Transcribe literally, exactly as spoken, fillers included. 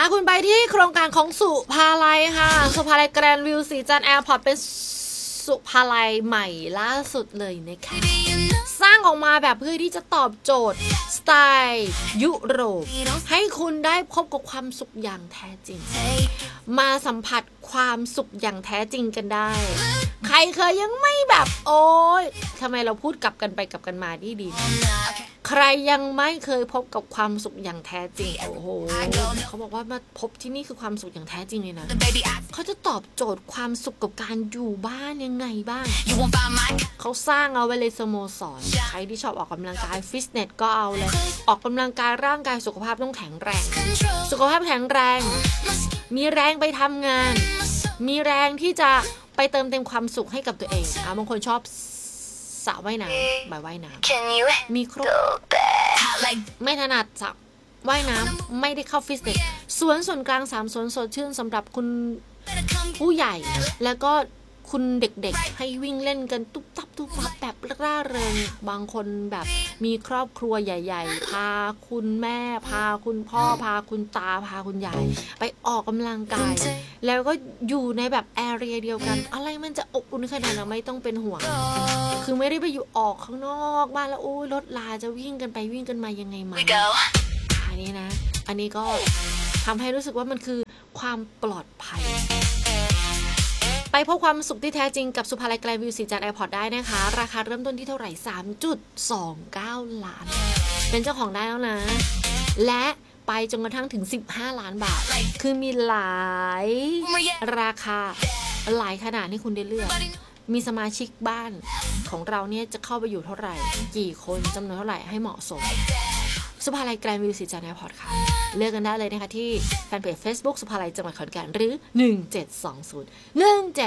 าคุณไปที่โครงการของสุภาลัยค่ะสุภาลัยแกรนด์วิวสีจันทร์แอร์พอร์ตเป็นสุภาลัยใหม่ล่าสุดเลยนะคะสร้างออกมาแบบเพื่อที่จะตอบโจทย์สไตล์ยุโรปให้คุณได้พบกับความสุขอย่างแท้จริงมาสัมผัสความสุขอย่างแท้จริงกันได้ใครเคยยังไม่แบบโอ๊ยทำไมเราพูดกลับกันไปกลับกันมาดีดีใครยังไม่เคยพบกับความสุขอย่างแท้จริงโอ้โหเขาบอกว่ามาพบที่นี่คือความสุขอย่างแท้จริงเลยนะเขาจะตอบโจทย์ความสุขกับการอยู่บ้านยังไงบ้างเขาสร้างเอาไว้เลยสโมสรใครที่ชอบออกกำลังกายฟิตเนสก็เอาเลยออกกำลังกายร่างกายสุขภาพต้องแข็งแรงสุขภาพแข็งแรงมีแรงไปทำงานมีแรงที่จะไปเติมเต็มความสุขให้กับตัวเองอ่ะบางคนชอบสระว่ายน้ำบ่ายว่ายน้ำมีครบไม่ถนัดสระว่ายน้ำไม่ได้เข้าฟิตเนสสวนส่วนกลางสามสวนสดชื่นสำหรับคุณผู้ใหญ่แล้วก็คุณเด็กๆให้วิ่งเล่นกันตุ๊บตับตุ๊บตับแบบร่าเริงบางคนแบบมีครอบครัวใหญ่ๆพาคุณแม่พาคุณพ่อพาคุณตาพาคุณยายไปออกกำลังกายแล้วก็อยู่ในแบบแอเรียเดียวกันอะไรมันจะอบอุ่นขนาดนั้นไม่ต้องเป็นห่วงคือไม่ได้ไปอยู่ออกข้างนอกบ้านแล้วโอ้ยรถลาจะวิ่งกันไปวิ่งกันมายังไงมาอันนี้นะอันนี้ก็ทำให้รู้สึกว่ามันคือความปลอดภัยไปพบความสุขที่แท้จริงกับสุภาลัยแกรนด์วิวสีจันทร์แอร์พอร์ตได้นะคะราคาเริ่มต้นที่เท่าไหร่ สามจุดสองเก้า ล้านเป็นเจ้าของได้แล้วนะและไปจนกระทั่งถึงสิบห้าล้านบาทคือมีหลายราคาหลายขนาดให้คุณได้เลือกมีสมาชิกบ้านของเราเนี่ยจะเข้าไปอยู่เท่าไหร่กี่คนจำนวนเท่าไหร่ให้เหมาะสมสุภาลัยแกรนด์วิวสีจันทร์แอร์พอร์ตค่ะเลือกกันได้เลยนะคะที่แฟนเพจ Facebook สุภาลัยจังหวัดขอนแก่นหรือหนึ่งเจ็ดสองศูนย์ หนึ่งเจ็ด